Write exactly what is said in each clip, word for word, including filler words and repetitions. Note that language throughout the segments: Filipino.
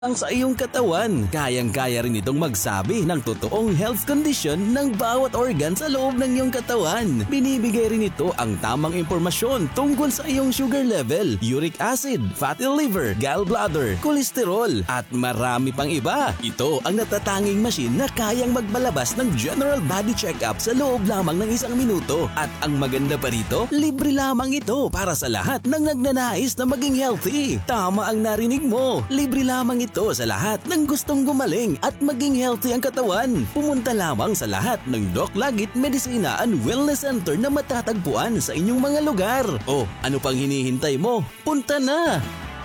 Ang sa iyong katawan. Kayang-kaya rin itong magsabi ng totoong health condition ng bawat organ sa loob ng iyong katawan. Binibigay rin ito ang tamang impormasyon tungkol sa iyong sugar level, uric acid, fatty liver, gallbladder, kolesterol, at marami pang iba. Ito ang natatanging machine na kayang magbalabas ng general body check-up sa loob lamang ng isang minuto. At ang maganda pa rito, libre lamang ito para sa lahat ng nagnanais na maging healthy. Tama ang narinig mo, libre lamang ito. Ito sa lahat ng gustong gumaling at maging healthy ang katawan. Pumunta lamang sa lahat ng Doc Lagit Medicina and Wellness Center na matatagpuan sa inyong mga lugar. O ano pang hinihintay mo? Punta na!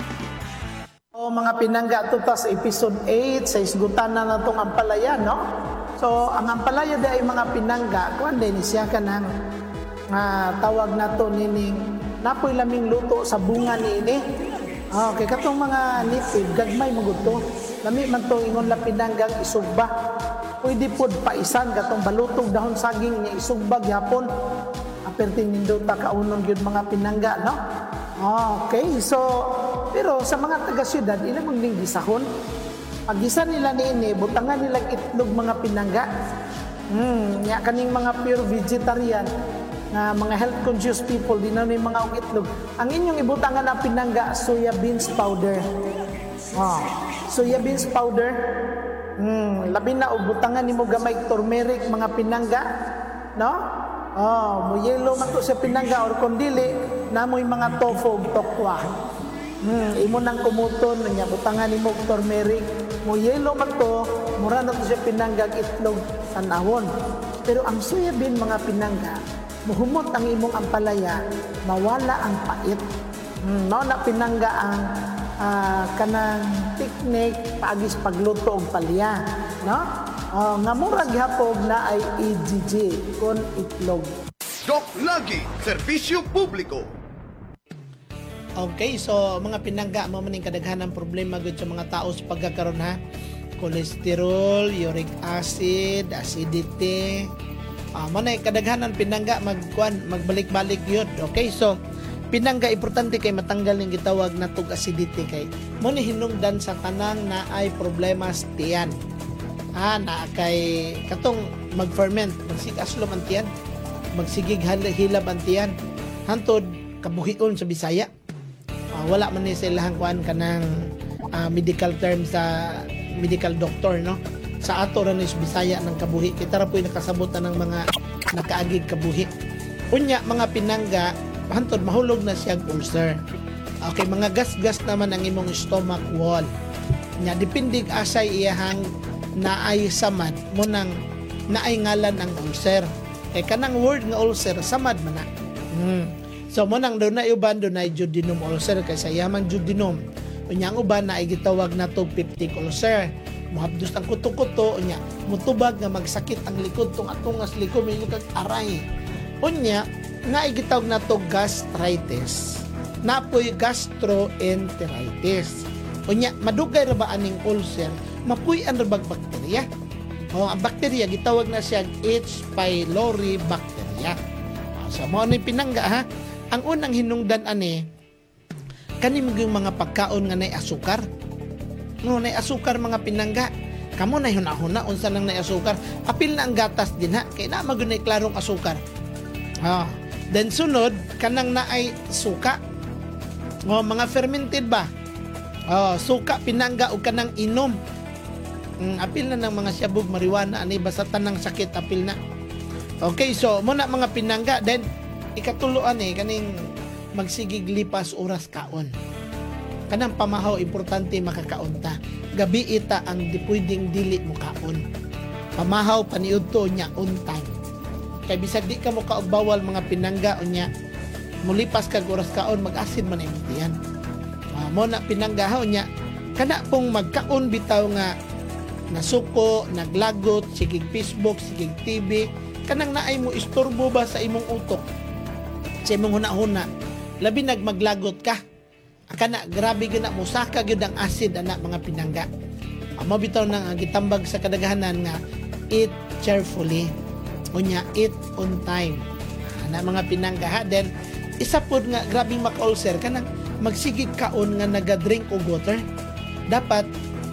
O mga pinangga, ito tas episode eight sa isgutan na na itong ampalaya, no? So, ang ampalaya di ay mga pinangga, kuwan din siya ka ng uh, tawag na to nining napoy laming luto sa bunga ni ini. Okay, katong mga native, gagmay maguto. Lami man to ingon la pinanggang isugba. Pwede pod paisan katong balutog dahon saging niya isugba gyapon. Apertin nindo ta kaunon gyud mga pinangga, no? Okay, so pero sa mga taga syudad ila mong ning gisahon. Pag gisa nila niini, butangan nila itlog mga pinangga. Hmm, nya kaning mga pure vegetarian na mga health conscious people di na ni mga itlog. Ang inyong ibutangan na pinangga soya beans powder. Oh, soya beans powder. Hmm, labi na ubutangan nimo gamay turmeric mga pinangga, no? Oh, mo yellow man to sa pinangga or kondili namoy mga tofu ug tokwa. Hmm, imo nang kumuton nya butangan nimo og turmeric, mo yellow man to, mura na to sa pinangga itlog tanawon. Pero ang soya bean mga pinangga muhumot ang imong ampalaya, mawala ang pait. Hmm, no na pinangga ang uh, kanang technique paagis pagluto og palya, no? Uh, nga murag hapog na ay E G G kon itlog. Doc Lagi, serbisyo publiko. Okay, so mga pinangga mo maning kadaghanang problema gud sa mga tao sa pagkakaroon ha. Cholesterol, uric acid, acidity. Ah, mo na kadaghanan pinangga magkuan magbalik-balik yun. Okay, so pinangga importante kay matanggal ning gitawag na tug acidity kay mo ni hinungdan sa tanang na ay problema sa tiyan. Ah, na kay katong mag-ferment, magsig aslom ang tiyan, magsigig hilab ang tiyan. Hantod kabuhion sa Bisaya. Ah, wala man ni silang kuan kanang ah, medical term sa medical doctor, no? Sa ato rin is Bisaya ng kabuhi. Kita ra po'y nakasabutan ng mga nakaagig kabuhi. Unya, mga pinangga, hantod mahulog na siyang ulcer. Okay, mga gas-gas naman ang imong stomach wall. Nya, dipindig asay iyahang naay samad mo nang naay ngalan ang ulcer. Kay kanang word nga ulcer, samad man na. Hmm. So, mo nang doon na uban, doon na duodenum ulcer. Kaysa yaman duodenum. Unya, ang uban na ay gitawag na to peptic ulcer. Muhabdos ang kuto-kuto nya mutubag nga magsakit ang likod tong atong as likod may kag aray unya nga igitawag na to gastritis napoy gastroenteritis unya madugay ra ba aning ulcer mapuy-an ra bag bakterya o ang bakterya gitawag na siya H. pylori bacteria. So mo ni pinangga ha ang unang hinungdan ani kaning mga pagkaon nga nay asukar. No, na asukar mga pinangga. Kamo na huna-huna unsa nang na asukar. Apil na ang gatas din ha. Kay na magunay klarong asukar. Ah, then sunod kanang naay suka. Oh, mga fermented ba? Oh, suka pinangga o kanang inom. Mm, apil na ng mga syabog marijuana ani basta tanang sakit apil na. Okay, so muna mga pinangga then ikatuluan eh kaning magsigig lipas oras kaon. Kanang pamahaw importante makakaunta. Gabi ita ang di pwedeng dili mo kaon. Pamahaw paniudto nya on time. Kay bisag di ka mo kaog bawal mga pinangga unya. Mulipas kag oras kaon mag-acid man imong tiyan. Uh, mo na pinangga ha unya. Kana pong magkaon bitaw nga nasuko, naglagot, sigig Facebook, sigig T V, kanang naay mo istorbo ba sa imong utok? Sa imong huna-huna, labi nagmaglagot ka. Kana grabe gyud na musaka gyud ang acid ana mga pinangga. Amo bitaw nang gitambag sa kadaghanan nga eat cheerfully. Unya eat on time. Ana mga pinangga ha. Then isa pod nga grabing mak-ulcer kanang magsigig kaon nga naga-drink og water. Dapat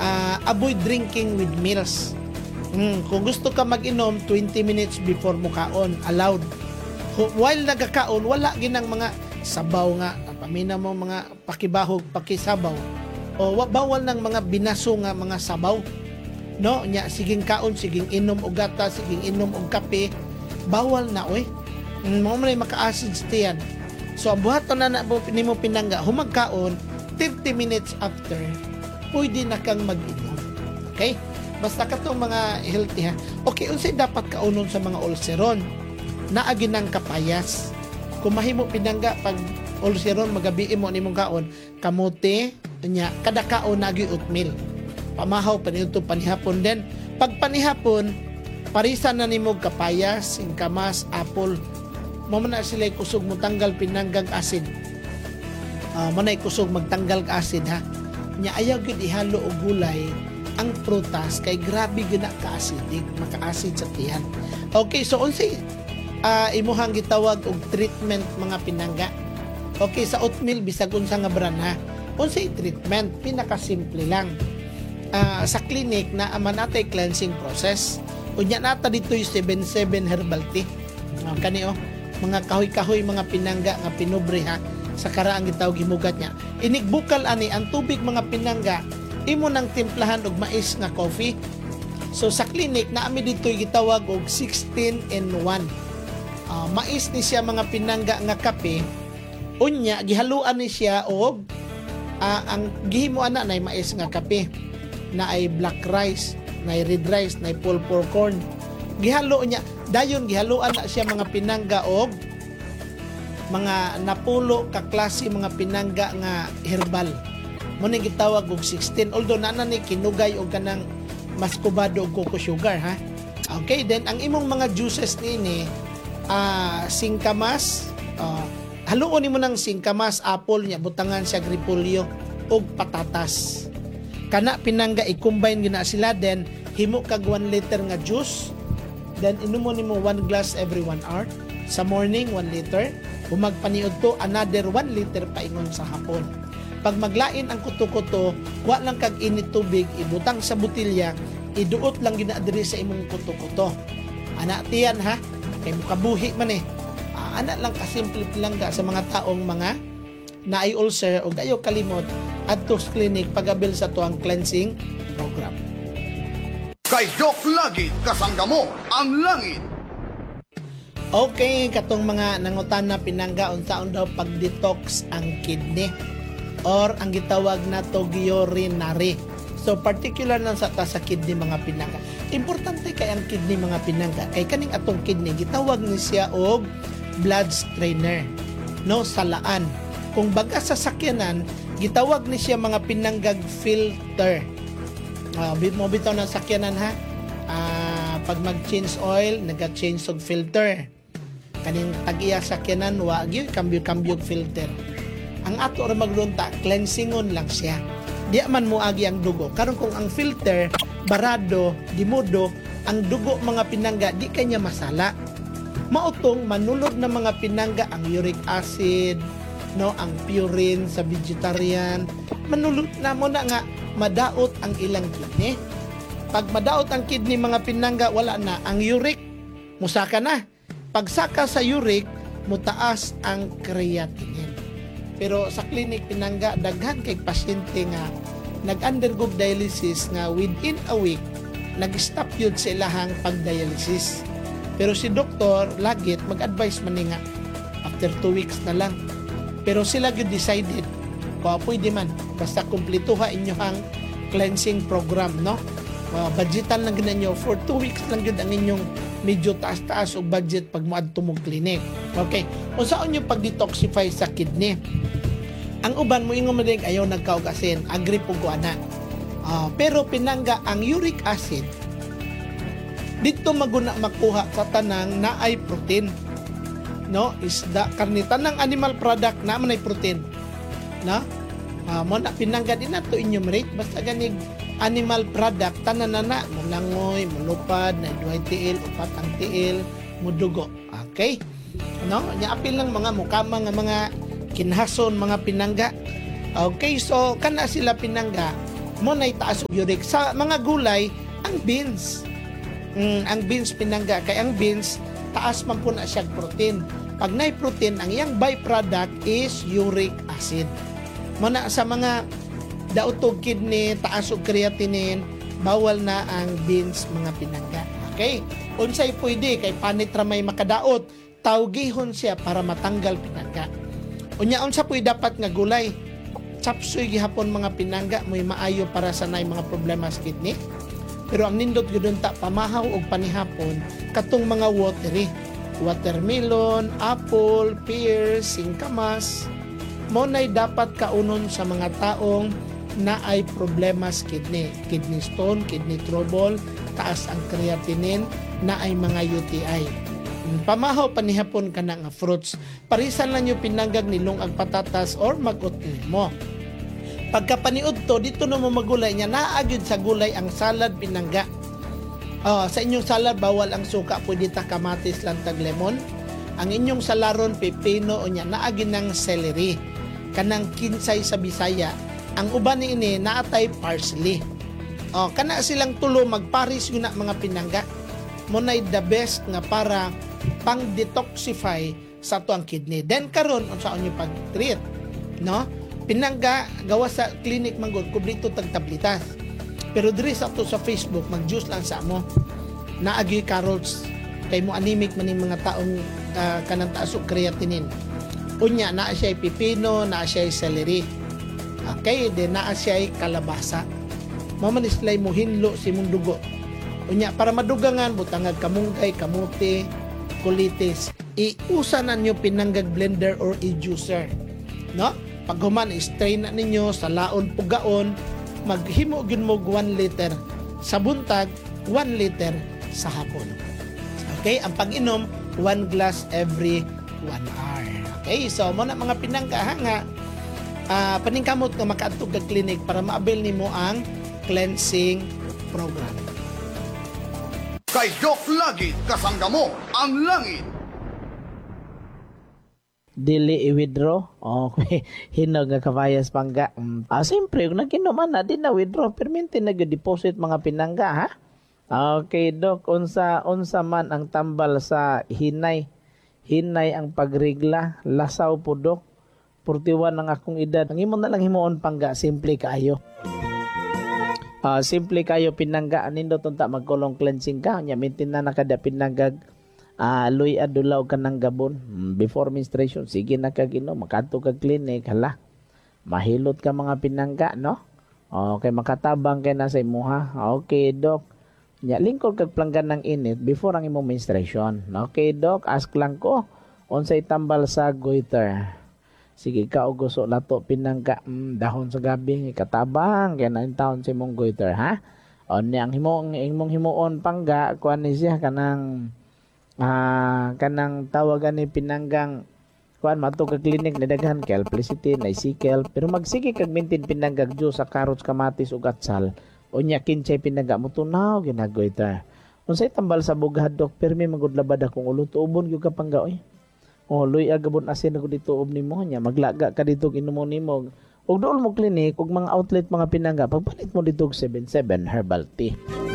ah, avoid drinking with meals. Mm, kung gusto ka mag-inom, twenty minutes before mo kaon, allowed. Hu- While nagakaon, wala ginang mga sabaw nga, pamina mo mga pakibahog, pakisabaw. O wa- bawal ng mga binaso nga mga sabaw. No, nya siging kaon, siging inom og gata, siging inom og kape, bawal na oy. Mm, Mao man maka-acid tiyan. So ang buhaton na na mo nimo pinangga, humagkaon thirty minutes after, pwede na kang mag-inom. Okay? Basta katong mga healthy ha. Okay, unsay dapat kaunon sa mga ulceron? Naagi ng kapayas. Kung mahimo pinangga pag ulceron magabi mo nimong kaon, kamote nya kada kaon nagi oatmeal. Pamahaw panito panihapon din. Pag panihapon, parisan na nimo kapayas, singkamas, apple. Mo man na sila kusog mo tanggal pinanggang acid. Uh, mo na kusog magtanggal ka acid ha. Nya ayaw gyud ihalo og gulay ang prutas kay grabe gina ka acidic, maka-acid sa tiyan. Okay, so unsay uh, imuhang gitawag og treatment mga pinangga. Okay, sa oatmeal bisag unsa nga brand ha. Unsay treatment? Pinaka-simple lang. Uh, sa clinic na aman natay cleansing process. Unya nata dito yung seven seven herbal tea. Uh, kani oh, mga kahoy-kahoy mga pinangga nga pinobre ha sa karaang gitawag himugat niya. Inigbukal ani ang tubig mga pinangga imo nang timplahan og mais nga coffee. So sa clinic naami dito gitawag og sixteen in one. Uh, mais ni siya mga pinangga nga kape. Unya gihaluan ni siya og uh, ang gihimo ana nay mais nga kape, na ay black rice, na ay red rice, na ay pulpur corn. Gihalo niya, dayon gihaluan na siya mga pinangga og mga napulo ka klase mga pinangga nga herbal. Mo ni gitawag og sixteen, although na ni kinugay og kanang maskubado og cocoa sugar ha. Okay, then ang imong mga juices nini ah uh, singkamas, uh, haluon nimo ng singkamas, apple nya butangan siya repolyo og patatas. Kana pinangga i-combine gina sila, then himo kag one liter nga juice, then inumo nimo one glass every one hour. Sa morning one liter, humagpaniod to another one liter paingon sa hapon. Pag maglain ang kuto-kuto, wa lang kag init tubig, ibutang sa butilya, iduot lang gina diri sa imong kuto-kuto. Ana tiyan ha, kay mukabuhi man eh. Uh, ana lang kasimple lang ga sa mga taong mga naay ulcer o gayo kalimot adto sa clinic pagabil sa tuang cleansing program. Kay Doc Lagi, kasangga mo ang langit. Okay, katong mga nangutan na pinangga unsaon daw pag-detox ang kidney or ang gitawag na to urinary. So particular lang sa ta sa kidney mga pinangga. Importante kay ang kidney mga pinangga. Kay kaning atong kidney gitawag ni siya og blood strainer. No, salaan. Kung baga sa sakyanan, gitawag ni siya mga pinanggag filter. Uh, mo bitaw na sakyanan ha. Uh, pag mag-change oil, naga-change og filter. Kaning tag-iya sakyanan wa gyud kambyo-kambyo filter. Ang ato ra maglunta, cleansingon lang siya. Di man mo agi ang dugo. Karon kung ang filter barado, dimudo, ang dugo mga pinangga di kanya masala. Mautong manulod na mga pinangga ang uric acid, no, ang purine sa vegetarian. Manulod na mo na nga madaot ang ilang kidney. Pag madaot ang kidney mga pinangga, wala na ang uric, musaka na. Pagsaka sa uric, mutaas ang creatinine. Pero sa clinic pinangga, daghan kay pasyente nga nag-undergo dialysis nga within a week, nag-stop yun sa ilahang pag-dialysis. Pero si doktor, lagit, mag-advise man nga, after two weeks na lang. Pero sila yun decided, kung pwede man, basta kumplituha inyong cleansing program, no? Uh, budgetan lang gina nyo, for two weeks lang yun ang inyong medyo taas-taas o budget pag maadto mong clinic. Okay, o saan nyo pag-detoxify sa kidney? Ang uban mo ingon madig ayaw nagkaugasin, agree po ko ana. Uh, pero pinangga ang uric acid, dito maguna makuha sa tanang naay protein. No, isda, karne, tanang animal product na man ay protein. No? Uh, mo na pinangga din nato enumerate basta ganig animal product tanan na na mulangoy, mulupad, na duhay tiil, upat ang tiil, mudugo. Okay? No? Nya apil lang mga mukama nga mga kinhason mga pinangga. Okay, so kana sila pinangga mo na itaas og uric. Sa mga gulay, ang beans. Mm, ang beans pinangga kay ang beans taas man po na siya protein. Pag na protein, ang iyang byproduct is uric acid. Mo na sa mga daotog kidney, taas og creatinine, bawal na ang beans mga pinangga. Okay? Unsay pwede kay panit ra may makadaot, tawgihon siya para matanggal pinangga. Unya unsa puy dapat nga gulay? Chapsuy gihapon mga pinangga mo'y maayo para sa nay mga problema sa kidney. Pero ang nindot gyud ta pamahaw og panihapon katong mga watery. Watermelon, apple, pear, singkamas, mo nay dapat kaunon sa mga taong na ay problema sa kidney. Kidney stone, kidney trouble, taas ang creatinine, na ay mga U T I. Pamahaw panihapon ka na nga fruits. Parisan lang yung pinanggag nilong ag patatas or mag-oatmeal mo. Pagka paniud to, dito na mo magulay niya, naagyod sa gulay ang salad pinangga. Oh, sa inyong salad, bawal ang suka, pwede ta kamatis lang tag lemon. Ang inyong salaron, pepino, o niya, naagin ng celery. Kanang kinsay sa Bisaya. Ang uban ni ini, naatay parsley. Oh, kana silang tulo, magparis yun na mga pinangga. Munay the best nga para pang detoxify sa to ang kidney. Then karon unsa unyo pag-treat, no? Pinangga gawa sa clinic manggod kubrito tag tablitas. Pero diri sa to sa Facebook mag-juice lang sa amo. Naagi carrots kay mo anemic man ning mga taong uh, kanang taas og creatinine. Unya naa siya pipino, naa siya celery. Okay, then naa siya kalabasa. Mao man islay mo hinlo si mong dugo. Unya para madugangan butangag kamunggay, kamote, colitis, iusa na nyo pinanggag blender or i-juicer, no? Pag human i-strain na ninyo sa laon pugaon, maghimo gyud mo one liter sa buntag, one liter sa hapon. Okay, ang pag-inom one glass every one hour. Okay, so mo na mga pinangga ha nga uh, paningkamot nga makaadtog kag clinic para maabil nimo ang cleansing program. Kay Doc Lagit, kasangga mo ang langit. Dili i-withdraw. Okay. Hinog nga kabayas pangga. Mm. Ah, siyempre, kung nag-inuman na, di na withdraw. Perminti nag-deposit mga pinangga, ha? Okay, Doc. Unsa, unsa man ang tambal sa hinay. Hinay ang pagrigla. Lasaw po, Doc. forty-one ang akong edad. Ang imo na lang himuon pangga. Simple kaayo. Uh, simple kayo pinangga nindot unta magkulong cleansing ka nya maintain na nakada pinanggag uh, luy adulaw ka ng gabon before menstruation sige na kagino makadto ka clinic hala mahilot ka mga pinangga no okay makatabang kay na sa imuha okay doc nya lingkod kag planggan ng init before ang imong menstruation okay doc ask lang ko unsay tambal sa goiter. Sige ka o gusto lato pinangga mm, dahon sa gabi katabang kaya na taon sa imong goiter ha. O ni ang himo ang imong himuon pangga kuan ni siya kanang ah kanang tawagan ni pinanggang kuan mato ka clinic na daghan kay Alplicity na isikel pero magsige kag maintain pinanggag juice sa carrots kamatis ug atsal. O nya kinsay pinangga mo tunaw ginagoiter. Unsay tambal sa bugad dok permi magudlabad akong ulo tuubon gyud ka pangga oy. Oh, luy agabon asin ako dito ob nimo nya maglaga ka dito inumon nimo ug dool mo clinic ug mga outlet mga pinangga pagpalit mo dito seven seven herbal tea.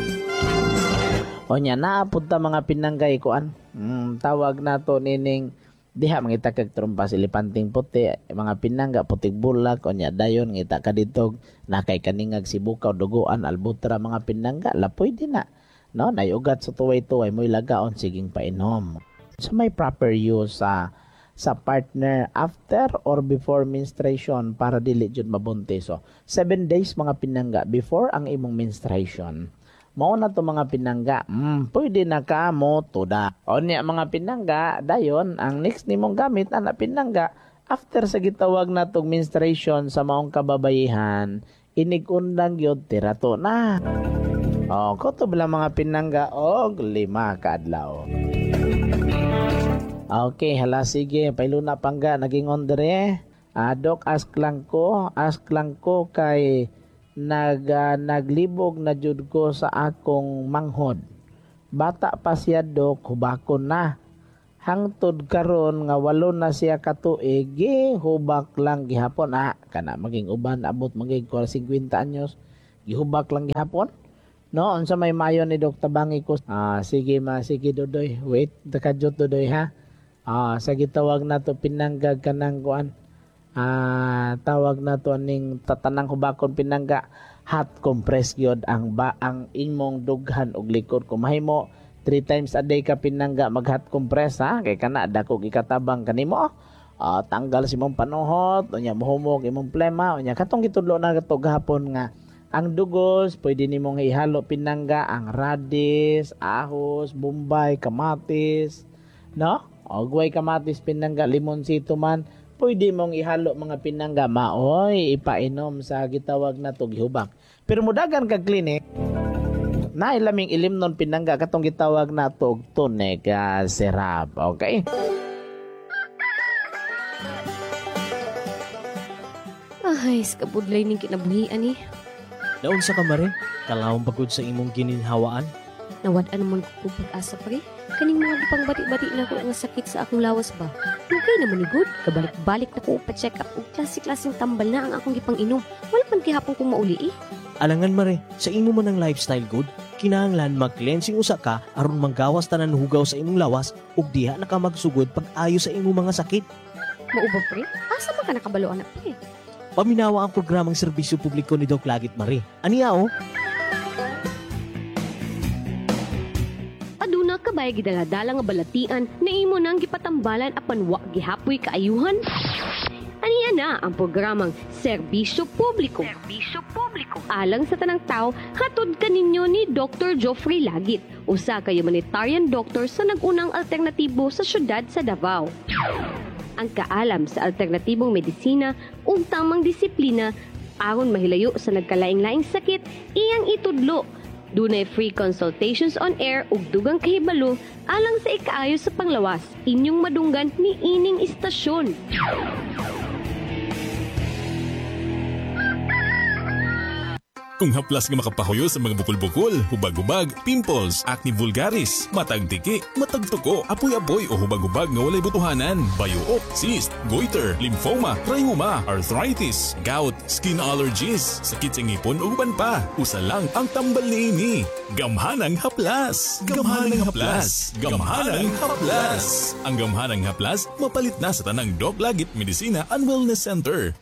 O nya naapod ta mga pinanggay kuan. Mm, tawag nato nining diha mangita kag trompas ilipanting puti mga pinangga putig bulak o nya dayon ngita ka dito nakay kaningag sibukaw duguan albutra mga pinangga lapoy din na no nayugat sa tuway-tuway mo ilagaon siging painom. So may proper use sa uh, sa partner after or before menstruation para dili jud mabuntis. So seven days mga pinangga before ang imong menstruation. Mao na to mga pinangga. Mm, pwede na ka mo tuda. O niya mga pinangga dayon ang next nimong gamit ana pinangga after sa gitawag natong menstruation sa maong kababayihan inig-undang gyud tirato na. O kutob lang mga pinangga og lima ka adlaw. Okay, hala sige, pailuna pangga naging on dire. Ah, doc, ask lang ko, ask lang ko kay nag uh, naglibog na jud ko sa akong manghod. Bata pa siya doc, hubakon na. Hangtod karon nga walo na siya ka tuig, hubak lang gihapon ah, kana maging uban abot maging fifty anyos. gihubak lang gihapon. No, unsa may mayo ni Dok Tabangi ko. Ah, sige ma, sige Dodoy. Wait, takadjot Dodoy ha. Ah, sa gitawag nato pinanggag kanang kuan. Ah, tawag nato ning tatanang hubakon pinangga hot compress gyud ang ba ang imong dughan og likod kung mahimo three times a day ka pinangga mag hot compress ha kay kana dako gikatabang kanimo. Ah, tanggal si imong panuhot, unya mohumog imong plema, unya katong gitudlo na kato gahapon nga ang dugos, pwede nimong ihalo pinangga, ang radis, ahos, bombay, kamatis, no? O guway kamatis, pinangga, limonsito man, pwede mong ihalo mga pinangga, maoy, ipainom sa gitawag na to gihubak. Pero mudagan kag klinik, na ilaming ilim non pinangga, katong gitawag na to tonic uh, syrup, okay? Ay, skabudlay ning kinabuhian eh. Naon sa kamare, kalawang pagod sa imong gininhawaan. Nawad-an naman ko kung pag-asa pre. Kaning mga gipang bati-bati na ko nga sakit sa akong lawas ba. Dugay naman ni good. Kabalik-balik na ko pa-check up og klase-klaseng tambal na ang akong gipang inom. Wala man gihapon kong mauli eh. Alangan mare, sa imo man ang lifestyle good, kinahanglan mag-cleansing usa ka aron manggawas tanan hugaw sa imong lawas ug diha na ka magsugod pag-ayo sa imong mga sakit. Mauba pre? Asa man ka nakabalo anak pre? Paminawa ang programang serbisyo publiko ni Doc Lagit Mare. Aniya o? Aduna ka ba'y gidaladala nga balatian na imo nang gipatambalan apan wa gihapoy kaayuhan? Aniya na ang programang Serbisyo Publiko. Serbisyo Publiko. Alang sa tanang tao, hatod kaninyo ni Doctor Geoffrey Lagit, usa ka humanitarian doctor sa nagunang alternatibo sa syudad sa Davao. Ang kaalam sa alternatibong medisina ug tamang disiplina aron mahilayo sa nagkalaing-laing sakit iyang itudlo. Dunay free consultations on air ug dugang kahibalo alang sa ikaayo sa panglawas inyong madunggan ni ining istasyon. Kung haplas nga makapahuyo sa mga bukol-bukol, hubag-hubag, pimples, acne vulgaris, matag tiki, matag tuko, apoy-apoy o hubag-hubag nga walay butuhanan, bayuok, cyst, goiter, lymphoma, rheuma, arthritis, gout, skin allergies, sakit sa ngipon o uban pa, usa lang ang tambal niini. Gamhanang haplas! Gamhanang haplas! Gamhanang haplas! Ang gamhanang haplas mapalit na sa tanang Doc Lagit Medicina and Wellness Center.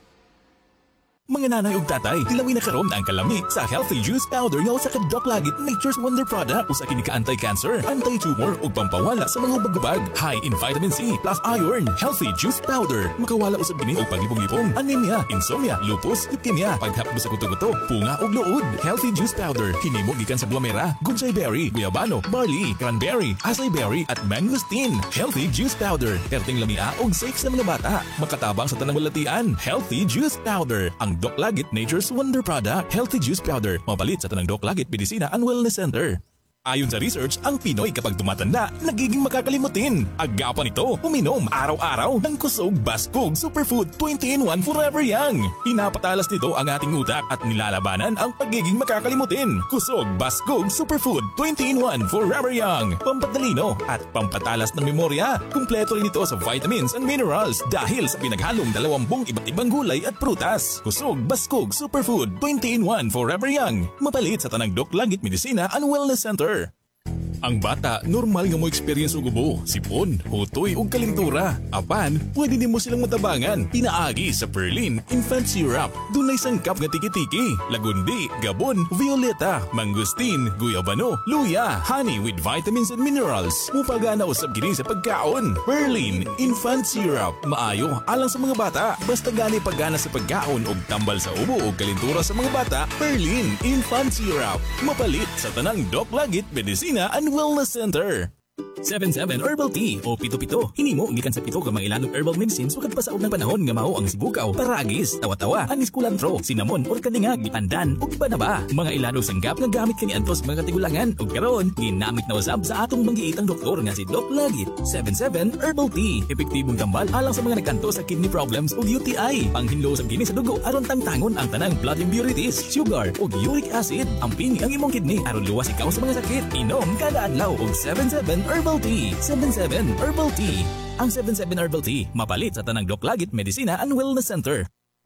Mga nanay ug tatay, tilawin na karon ang kalami sa Healthy Juice Powder nga usa ka Doc Lagit Nature's Wonder product. Usa kini ka anti-cancer, anti-tumor ug pampawala sa mga hubag-hubag. High in vitamin C plus iron. Healthy Juice Powder makawala usab kini og paglibong-libong, anemia, insomnia, lupus, leukemia, paghapdo sa kuto-kuto, punga ug luod. Healthy Juice Powder hinimo gikan sa blomera, gunsay berry, guyabano, barley, cranberry, acai berry at mangosteen. Healthy Juice Powder, perting lamia ug safe sa mga bata. Makatabang sa tanang balatian. Healthy Juice Powder, ang Doc Lagit Nature's Wonder Product. Healthy Juice Powder, mapalit sa tanang Doc Lagit Medicina and Wellness Center. Ayon sa research, ang Pinoy kapag tumatanda, nagiging makakalimutin. Agapan ito, uminom araw-araw ng Kusog Baskog Superfood twenty in one Forever Young. Pinapatalas nito ang ating utak at nilalabanan ang pagiging makakalimutin. Kusog Baskog Superfood twenty in one Forever Young. Pampatalino at pampatalas ng memorya. Kumpleto rin ito sa vitamins and minerals dahil sa pinaghalong dalawampung iba't ibang gulay at prutas. Kusog Baskog Superfood twenty in one Forever Young. Mapalit sa tanang Doc Lagit Medicina and Wellness Center. Ang bata, normal nga mo experience og ubo, sipon, hutoy ug kalintura. Apan, pwede din mo silang matabangan. Pinaagi sa Perlin Infant Syrup. Dunay sangkap nga tiki-tiki, lagundi, gabon, violeta, mangosteen, guyabano, luya, honey with vitamins and minerals. Mupagana usab kini sa pagkaon. Perlin Infant Syrup. Maayo alang sa mga bata. Basta gani pagana sa pagkaon ug tambal sa ubo ug kalintura sa mga bata. Perlin Infant Syrup. Mapalit sa tanang Doc Lagit Medicina and Wellness Center. seven seven Herbal Tea o Pito-Pito. Hinimo gikan sa pito ka mga ilanong herbal medicines sugad pa sa og panahon nga mao ang sibukaw, paragis, tawa-tawa, anis kulantro, cinnamon or kadingag, pandan ug iba na ba. Mga ilanong sanggap nga gamit kani adto sa mga tigulangan ug karon ginamit na usab sa atong manggiitang doktor nga si Doc Lagit. seven seven Herbal Tea. Epektibong tambal alang sa mga nagkanto sa kidney problems ug U T I. Panghinlo sa kini sa dugo aron tangtangon ang tanang blood impurities, sugar ug uric acid. Amping ang imong kidney aron luwas ikaw sa mga sakit. Inom kada adlaw og seven seven Herbal Tea. seven seven Herbal Tea. Ang seven seven Herbal Tea mapalit sa tanang Doc Lagit Medicina and Wellness Center.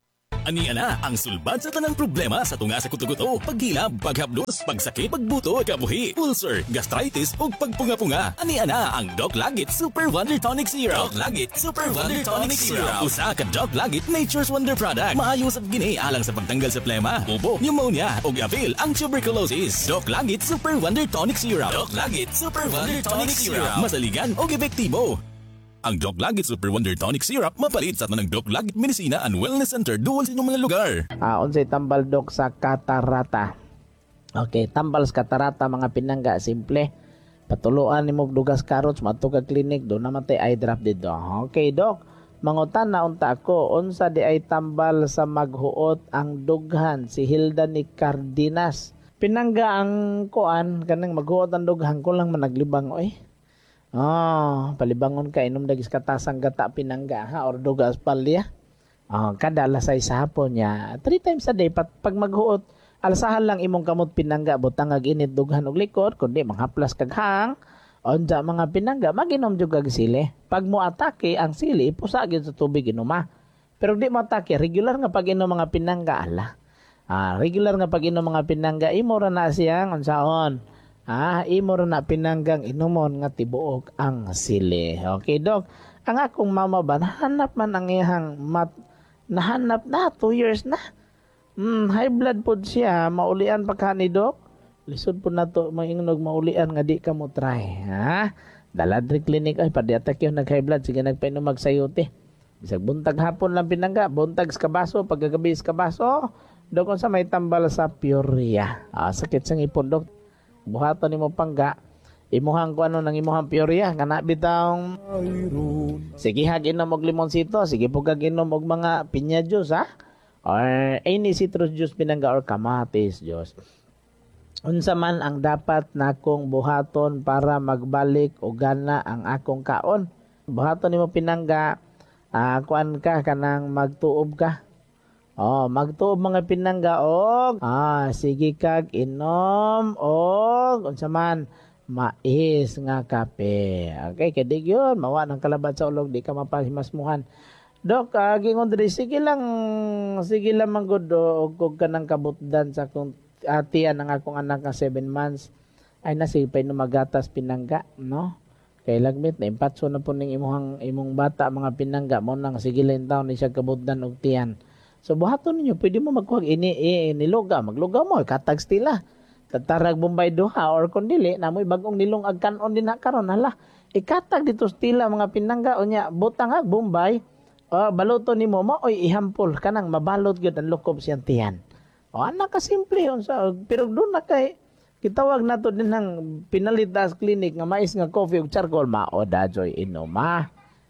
Ani ana ang sulbad sa tanang problema sa tunga sa kuto-kuto, paghilab, paghaplos, pagsakit, pagbuto, kabuhi, ulcer, gastritis ug pagpunga-punga. Ani ana ang Doc Lagit Super Wonder Tonic Syrup. Doc Lagit Super Wonder Tonic Syrup. Usa ka Doc Lagit Nature's Wonder product. Maayo sa gini alang sa pagtanggal sa plema, ubo, pneumonia ug avail ang tuberculosis. Doc Lagit Super Wonder Tonic Syrup. Doc Lagit Super Wonder Tonic Syrup. Masaligan ug epektibo. Ang Doc Lagit Super Wonder Tonic Syrup mapalit sa tanang Doc Lagit Medicina and Wellness Center duol sa inyong mga lugar. Ah, unsay tambal dok sa katarata. Okay, tambal sa katarata mga pinangga simple. Patuluan nimo og dugas carrots madto ka klinik do namatay eye drop dito. Okay, dok. Mangutan na unta ako unsa di ay tambal sa maghuot ang dughan si Hilda ni Cardenas. Pinangga ang kuan kanang maghuot ang dughan ko lang managlibang oy. Oh, palibangon ka inom dagis katasang gata pinangga ha or dugas palya. Oh, kada alas sais sa hapon niya. Three times a day pat pag maghuot alasahan lang imong kamot pinangga butang ag init dughan og likod kundi manghaplas kag hang. Onja mga pinangga maginom jud kag sili. Pag mo atake ang sili pusa gyud sa tubig inuma. Pero di mo atake regular nga pag inom mga pinangga ala. Ah, regular nga pag inom mga pinangga imo ra na siyang unsaon. Ah, imo ra na pinanggang inumon nga tibuok ang sili. Okay, dok. Ang akong mama ba nahanap man ang iyang mat nahanap na two years na. Hmm, high blood pod siya, maulian pa kani dok. Lisod po na to maingnog maulian nga di ka mo try, ha? Daladri clinic ay padiatak yung nag high blood sige nagpainom magsayote. Bisag buntag hapon lang pinangga, buntag sa kabaso, pagkagabi sa kabaso, dok sa may tambal sa Peoria. Ah, sakit sa ngipon dok. Buhaton nimo pangga imuhang ko ano nang imuhang Peoria kana bitang sige hag inom og limonsito sige po kag inom og mga pinya juice ha or any citrus juice pinangga or kamatis juice unsa man ang dapat nakong buhaton para magbalik og gana ang akong kaon buhaton nimo pinangga uh, kuan ka kanang magtuob ka. Oh, magtuob mga pinangga og ah sige kag inom og unsa man mais nga kape. Okay, kay yun mawa ng kalabad sa ulog di ka mapahimasmuhan. Dok, uh, gingon diri sige lang sige lang manggod og kog kanang kabutdan sa akong atiyan ng akong anak nga seven months ay nasipay no magatas pinangga, no? Kay lagmit na impatso na po ning imong imong bata mga pinangga mo nang sige lang taon ni siya kabutdan og tiyan. So buhaton ninyo, pwede mo magkuhag ini, ini niluga, magluga mo, katag stila. Tatarag Bombay duha or kundili, namoy bagong nilong agkanon din na karon hala. Ikatag dito stila mga pinangga o niya, butang ag Bombay, o baluto ni mo mo, oy ihampol, kanang mabalot gyud ang lukob siyang tiyan. O anak ka simple yun sa, pero doon na kay, kitawag na to din ng pinalitas clinic nga mais nga coffee ug charcoal, mao dajoy inoma.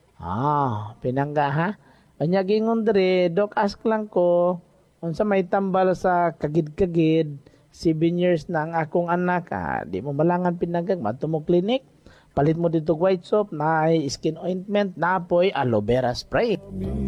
Ah, pinangga ha. Anya gingon diri, dok ask lang ko unsa may tambal sa kagid-kagid seven years na ang akong anak ah, di mo malangan pinagag madto mo clinic palit mo dito white soap na skin ointment na apoy aloe vera spray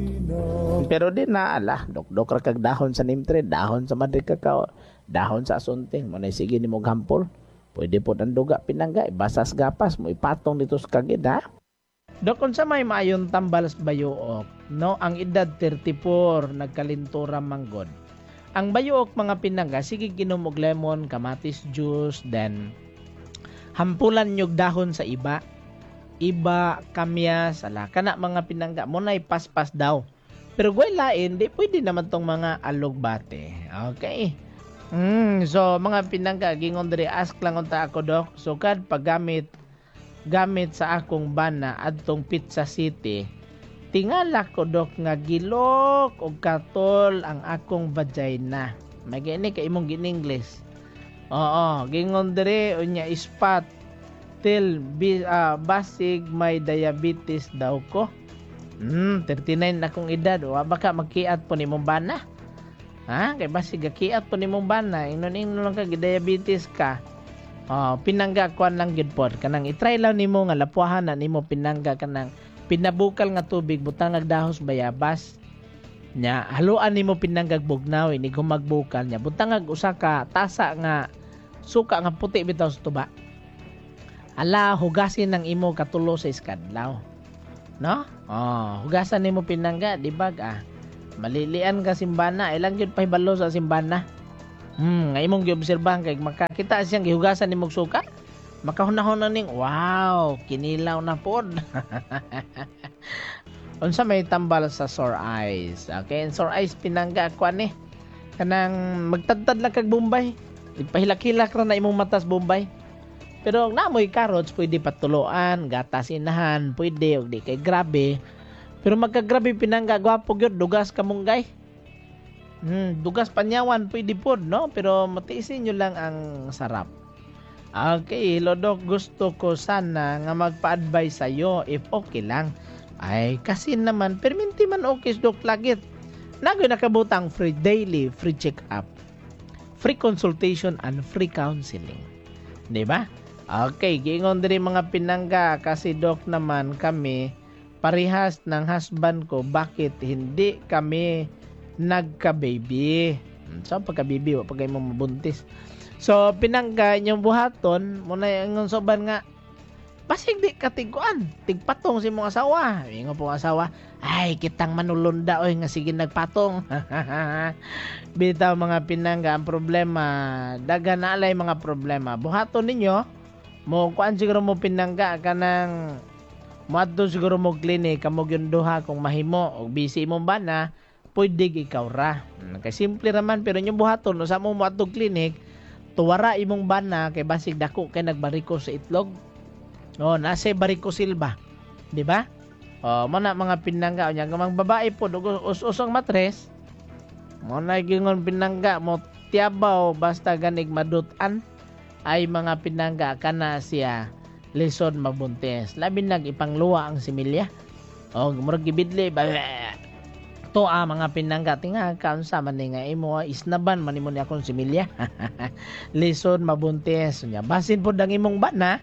pero di na ala dok dok ra kag dahon sa neem tree dahon sa madre kakao dahon sa asunting mo na sige nimo gampol pwede po ang duga pinangga basas gapas mo ipatong dito sa kagid ha. Dok, kung sa may maayong tambal sa bayuok, no, ang edad thirty-four, nagkalintura manggod. Ang bayuok mga pinangga, sige ginom og lemon, kamatis juice, then hampulan nyog dahon sa iba. Iba, kamyas, ala, kana mga pinangga, mo na ipaspas daw. Pero gway lain, di pwede naman tong mga alugbate. Okay. Mm, so, mga pinangga, gingon diri, ask lang unta ako, dok. So, kad paggamit, gamit sa akong bana adtong Pizza City tingala ko dok nga gilok og katol ang akong vagina magini kay imong gin-English oo gingon diri unya ispat till uh, basig may diabetes daw ko hmm thirty-nine na akong edad wa baka magkiat po nimong bana ha kay basig gakiat po nimong bana inon-inon lang ka diabetes ka. Oh, pinangga kuan lang gid pod kanang i-try lang nimo nga lapuhan na nimo pinangga kanang pinabukal nga tubig butang ag dahos bayabas nya haluan nimo pinanggag bugnaw ini gumagbukal nya butang ag usa ka tasa nga suka nga puti bitaw sa tuba ala hugasin ng imo katulo sa iskadlaw no oh hugasan nimo pinangga di bag ah malilian ka simbana, ilang yun pahibalo sa simbana. Hmm, nga imong giobserbahan kay makakita siyang gihugasan nimong suka. Makahunahon na ning, wow, kinilaw na pod. Unsa may tambal sa sore eyes. Okay, sore eyes pinangga ko ani. Kanang magtadtad lang kag Bombay. Ipahilak-hilak ra na imong matas Bombay. Pero namoy carrots pwede patuloan, gatas inahan, pwede og di kay grabe. Pero magkagrabe pinangga gwapo gyud dugas kamunggay. Hmm, dugas panyawan pwede pod no, pero matiisin nyo lang ang sarap. Okay, Lodok, gusto ko sana nga magpa-advise sa'yo if okay lang. Ay, kasi naman, perminti man okay, Dok Lagit. Nagoy nakabutang free daily, free check-up, free consultation, and free counseling. Diba? Okay, giingon din mga pinangga kasi Dok naman kami, parehas ng husband ko, bakit hindi kami nagka-baby? So, pagka-baby, pagka mo mabuntis. So, pinangga inyong buhaton, muna yung soban nga, basig di katiguan, tigpatong si mong asawa. Yung pong asawa, ay, kitang manulunda, oy, nga sige nagpatong. Bitaw mga pinangga, ang problema, daga na alay mga problema. Buhaton ninyo, mo, kuan siguro mo pinangga, kanang, muadto siguro mo klinik, kamog yung duha, kung mahimo, o busy mong bana, pwede ikaw ra. Kay simple raman, pero yung buhaton, no, sa mo muadto klinik, tuwara imong bana kay basig dako kay nagbariko sa itlog. Oh, nasa bariko silba. Di ba? Oh, mo na mga pinangga unya gamang babae po us-usong matres. Mo na gingon pinangga mo tiabaw basta ganig madutan ay mga pinangga kana siya lison mabuntes. Labi nag ipangluwa ang similya. Oh, murag gibidli ba to ah, mga pinangga tinga kaunsa man ni nga imo isnaban man imo ni akong similya. Lison mabuntes nya basin pod ang imong bana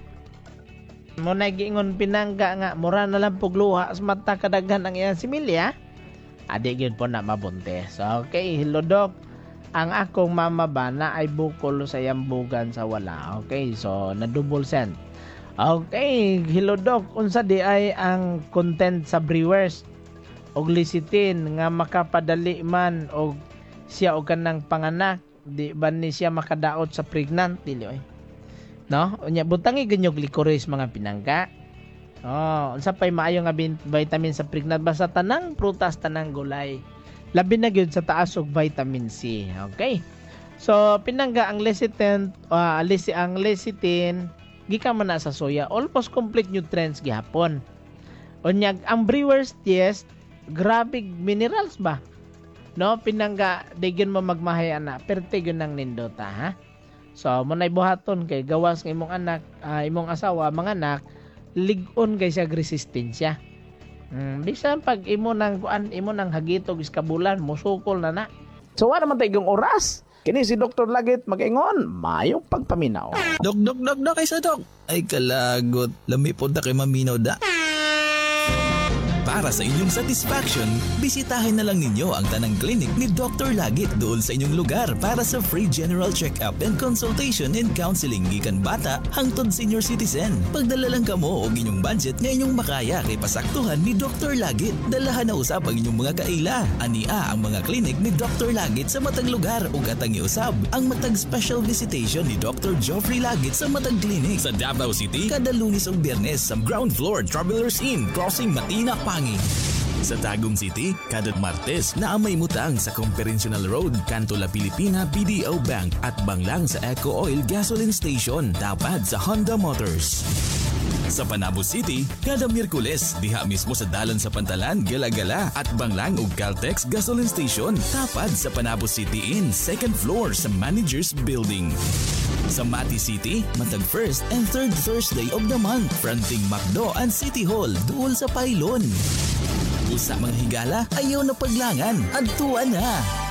mo na giingon pinangga nga mura na lang pug luha sa mata kadaghan ang iyang similya adi gyud po na mabuntes. Okay, hello Dok, ang akong mama bana ay bukol sa yambugan sa wala. Okay, so na double send. Okay, hello Dok, unsa di ay ang content sa Brewers og lecithin nga makapadali man og siya og kanang panganak, di ba ni siya makadaot sa pregnant dili oy. No? Unya butangi ganyog licorice mga pinangga. Oh, unsa pay maayo nga vitamin sa pregnant basta tanang prutas, tanang gulay. Labi na gyud sa taas og vitamin C. Okay? So pinangga ang lecithin, uh, lesi ang lecithin gikan man na sa soya, almost complete nutrients gihapon. Unya ang Brewers test grabe minerals ba? No, pinangga digyon mo magmahay ana, perte gyud nang nindota ha. So mo nay buhaton kay gawas ng imong anak, uh, imong asawa, mga anak, lig-on kay siya resistensya. Hmm, bisan pag imo nang kuan, imo nang hagitog is kabulan, musukol na na. So wala man tayong oras. Kini si Doktor Lagit mag-ingon, mayong pagpaminaw. Dok, dok, dok, dok, kaysa dok. Ay kalagot, lami po da kay maminaw da. Para sa inyong satisfaction, bisitahin na lang ninyo ang tanang clinic ni Doctor Lagit doon sa inyong lugar para sa free general check-up and consultation and counseling gikan bata hangtod senior citizen. Pagdala lang kamo og inyong budget nga inyong makaya kay pasaktuhan ni Doctor Lagit. Dalahan na usab ang inyong mga kaila. Ania ang mga clinic ni Doctor Lagit sa matag lugar ug atang iusab ang matag special visitation ni Doctor Geoffrey Lagit sa matag clinic sa Davao City kada Lunes ug Biyernes sa ground floor Travelers Inn crossing Matina Pangi. Sa Tagum City, kada Martes na amay mutang sa Conferential Road, Kanto La Pilipina P D O Bank at banglang sa Eco Oil Gasoline Station, tapad sa Honda Motors. Sa Panabo City, kada Miyerkules, diha mismo sa dalan sa Pantalan, Gala-Gala at banglang ug Caltex Gasoline Station, tapad sa Panabo City Inn, second floor sa Managers Building. Sa Mati City, matag first and third Thursday of the month, fronting Macdo and City Hall, duol sa Pailon. Usa mga higala, ayaw na paglangan, adtuan na!